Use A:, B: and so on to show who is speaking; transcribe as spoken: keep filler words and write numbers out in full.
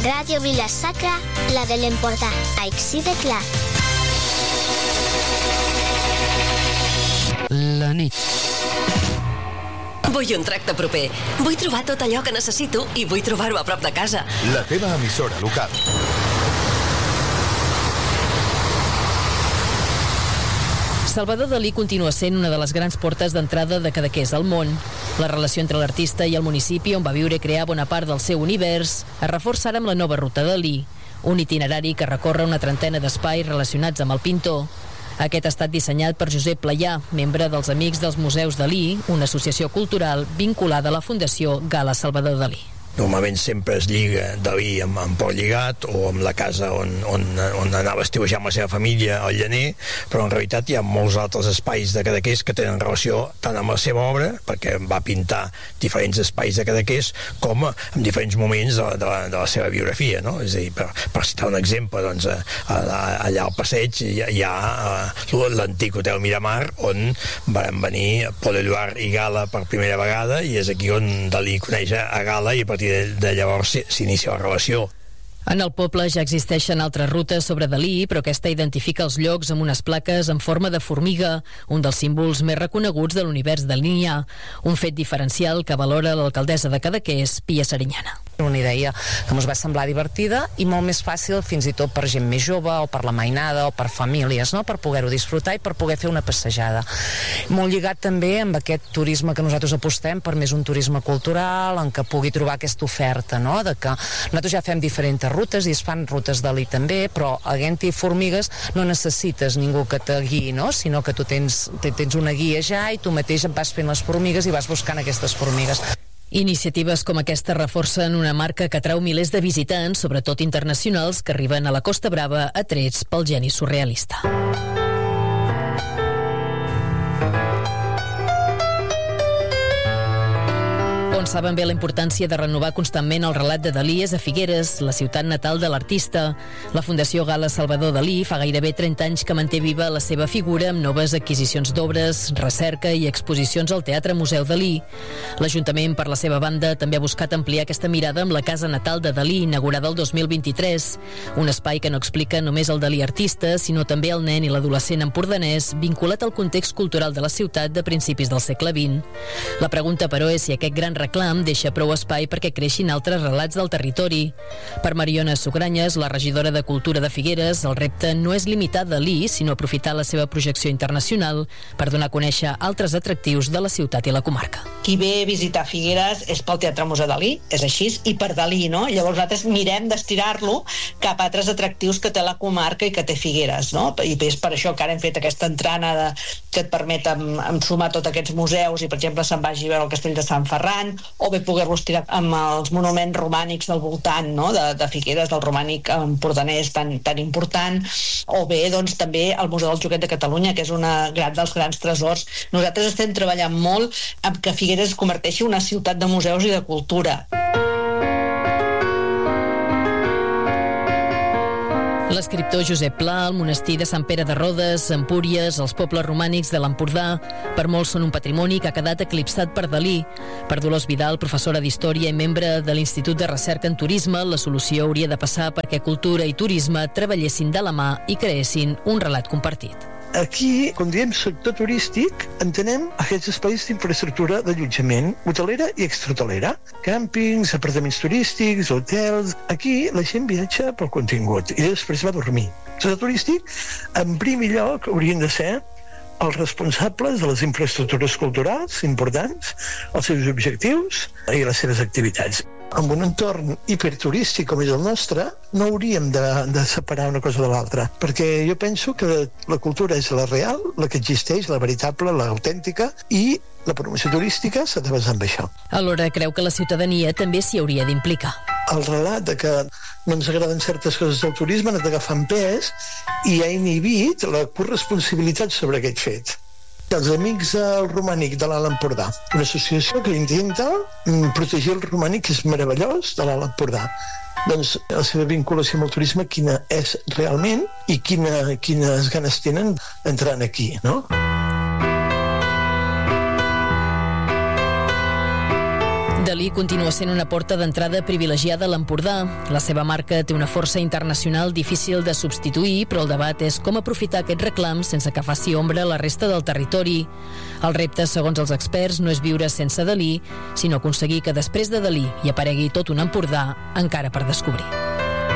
A: Ràdio Vila-sacra, la de l'Empordà. Així de clar.
B: La nit.
C: Vull un tracte proper. Vull trobar tot allò que necessito i vull trobar-ho a prop de casa.
D: La teva emissora local.
E: Salvador Dalí continua sent una de les grans portes d'entrada de Cadaqués al món. La relació entre l'artista i el municipi on va viure i crear bona part del seu univers es reforça ara amb la nova ruta Dalí, un itinerari que recorre una trentena d'espais relacionats amb el pintor. Aquest ha estat dissenyat per Josep Playà, membre dels Amics dels Museus Dalí, una associació cultural vinculada a la Fundació Gala Salvador Dalí.
F: Normalment sempre es lliga Dalí amb, amb Port Lligat o amb la casa on, on, on anava a estiuejar amb la seva família al Llaner, però en realitat hi ha molts altres espais de Cadaqués que tenen relació tant amb la seva obra, perquè va pintar diferents espais de Cadaqués, com en diferents moments de, de, de la seva biografia, no? És a dir, per, per citar un exemple, doncs, allà al passeig hi ha, hi ha l'antic Hotel Miramar, on van venir Paul Éluard i Gala per primera vegada, i és aquí on Dalí coneix a Gala, i a partir de llavors s'inicia la relació.
E: En el poble ja existeixen altres rutes sobre Dalí, però aquesta identifica els llocs amb unes plaques en forma de formiga, un dels símbols més reconeguts de l'univers dalinià, un fet diferencial que valora l'alcaldessa de Cadaqués, Pia Serinyana.
G: Una idea que ens va semblar divertida i molt més fàcil fins i tot per gent més jove o per la mainada o per famílies, no? Per poder-ho disfrutar i per poder fer una passejada. Molt lligat també amb aquest turisme que nosaltres apostem per més un turisme cultural, en què pugui trobar aquesta oferta, no? De que nosaltres ja fem diferents rutes i es fan rutes Dalí també, però havent-hi formigues no necessites ningú que te guiï, no? Sinó que tu tens, tens una guia ja i tu mateix et vas fent les formigues i vas buscant aquestes formigues.
E: Iniciatives com aquesta reforcen una marca que atrau milers de visitants, sobretot internacionals, que arriben a la Costa Brava atrets pel geni surrealista. On saben bé la importància de renovar constantment el relat de Dalí és a Figueres, la ciutat natal de l'artista. La Fundació Gala Salvador Dalí fa gairebé trenta anys que manté viva la seva figura amb noves adquisicions d'obres, recerca i exposicions al Teatre Museu Dalí. L'Ajuntament, per la seva banda, també ha buscat ampliar aquesta mirada amb la casa natal de Dalí, inaugurada el dos mil vint-i-tres. Un espai que no explica només el Dalí artista, sinó també el nen i l'adolescent empordanès, vinculat al context cultural de la ciutat de principis del segle vint. La pregunta, però, és si aquest gran reclam deixa prou espai perquè creixin altres relats del territori. Per Mariona Sugranyes, la regidora de Cultura de Figueres, el repte no és limitar Dalí, sinó aprofitar la seva projecció internacional per donar a conèixer altres atractius de la ciutat i la comarca.
H: Qui ve a visitar Figueres és pel Teatre Museu Dalí, és així, i per Dalí, no? Llavors nosaltres mirem d'estirar-lo cap a altres atractius que té la comarca i que té Figueres, no? I és per això que ara hem fet aquesta entrana de, que et permet amb, amb sumar tots aquests museus i, per exemple, se'n vagi a veure el Castell de Sant Ferran, o bé poder-los tirar amb els monuments romànics del voltant, no? de, de Figueres, del romànic empordanès tan, tan important, o bé doncs, també el Museu del Joguet de Catalunya, que és una gran dels grans tresors. Nosaltres estem treballant molt amb que Figueres es converteixi en una ciutat de museus i de cultura.
E: L'escriptor Josep Pla, el monestir de Sant Pere de Rodes, Empúries, els pobles romànics de l'Empordà, per molts són un patrimoni que ha quedat eclipsat per Dalí. Per Dolors Vidal, professora d'Història i membre de l'Institut de Recerca en Turisme, la solució hauria de passar perquè cultura i turisme treballessin de la mà i creessin un relat compartit.
I: Aquí, quan diem sector turístic, entenem aquests espais d'infraestructura d'allotjament, hotelera i extrahotelera, càmpings, apartaments turístics, hotels. Aquí la gent viatja pel contingut i després va a dormir. El sector turístic, en primer lloc, haurien de ser els responsables de les infraestructures culturals importants, els seus objectius i les seves activitats. En un entorn hiperturístic com és el nostre, no hauríem de, de separar una cosa de l'altra, perquè jo penso que la cultura és la real, la que existeix, la veritable, l'autèntica, i la promoció turística s'ha de basar en això.
E: Alhora creu que la ciutadania també s'hi hauria d'implicar.
I: El relat de que no ens agraden certes coses del turisme ha anat agafant pes i ha inhibit la corresponsabilitat sobre aquest fet. Els Amics del Romànic de l'Alt Empordà, una associació que intenta protegir el romànic, que és meravellós, de l'Alt Empordà. Doncs la seva vinculació amb el turisme, quina és realment i quina, quines ganes tenen entrant aquí, no?
E: Dalí continua sent una porta d'entrada privilegiada a l'Empordà. La seva marca té una força internacional difícil de substituir, però el debat és com aprofitar aquest reclam sense que faci ombra a la resta del territori. El repte, segons els experts, no és viure sense Dalí, sinó aconseguir que després de Dalí hi aparegui tot un Empordà encara per descobrir.